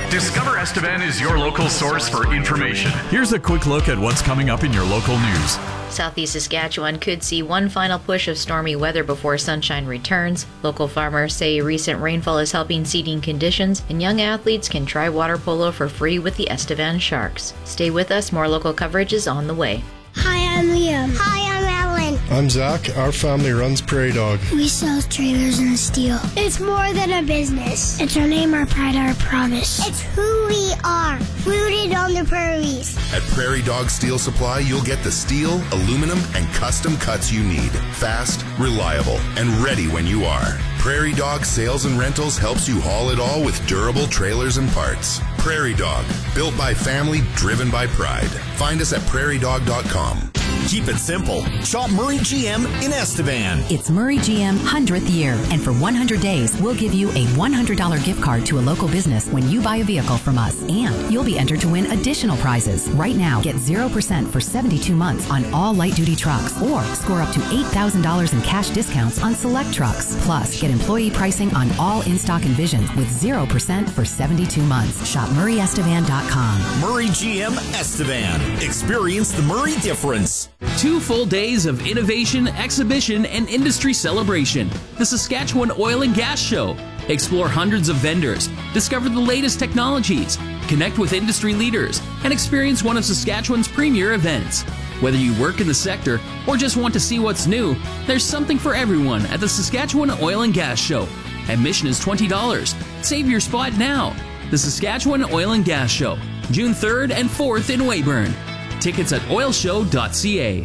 Discover Estevan is your local source for information. Here's a quick look at what's coming up in your local news. Southeast Saskatchewan could see one final push of stormy weather before sunshine returns. Local farmers say recent rainfall is helping seeding conditions, and young athletes can try water polo for free with the Estevan Sharks. Stay with us, more local coverage is on the way. Hi, I'm Liam. Hi, I'm Ellen. I'm Zach. Our family runs Prairie Dog. We sell trailers and steel. It's more than a business. It's our name, our pride, our promise. It's who we are, rooted on the prairies. At Prairie Dog Steel Supply, you'll get the steel, aluminum, and custom cuts you need. Fast, reliable, and ready when you are. Prairie Dog Sales and Rentals helps you haul it all with durable trailers and parts. Prairie Dog, built by family, driven by pride. Find us at prairiedog.com. Keep it simple. Shop Murray GM in Estevan. It's Murray GM 100th year, and for 100 days, we'll give you a $100 gift card to a local business when you buy a vehicle from us, and you'll be entered to win additional prizes. Right now, get 0% for 72 months on all light-duty trucks, or score up to $8,000 in cash discounts on select trucks. Plus, get employee pricing on all in-stock Envisions with 0% for 72 months. Shop MurrayEstevan.com. Murray GM Estevan. Experience the Murray difference. 2 full days of innovation, exhibition, and industry celebration. The Saskatchewan Oil and Gas Show. Explore hundreds of vendors, discover the latest technologies, connect with industry leaders, and experience one of Saskatchewan's premier events. Whether you work in the sector or just want to see what's new, there's something for everyone at the Saskatchewan Oil and Gas Show. Admission is $20. Save your spot now. The Saskatchewan Oil and Gas Show, June 3rd and 4th in Weyburn. Tickets at oilshow.ca.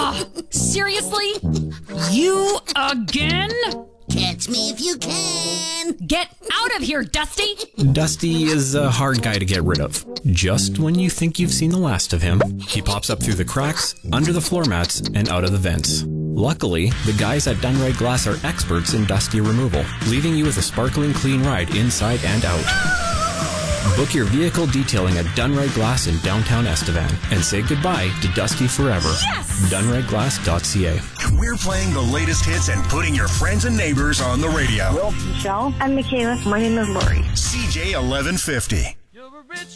Seriously? You again? Catch me if you can. Get out of here, Dusty! Dusty is a hard guy to get rid of. Just when you think you've seen the last of him, he pops up through the cracks, under the floor mats, and out of the vents. Luckily, the guys at Dunride Glass are experts in Dusty removal, leaving you with a sparkling clean ride inside and out. Book your vehicle detailing at Dunride Glass in downtown Estevan and say goodbye to Dusty forever. Yes! DunrideGlass.ca. We're playing the latest hits and putting your friends and neighbors on the radio. Michelle. I'm Michaela. My name is Lori. CJ 1150. You're a rich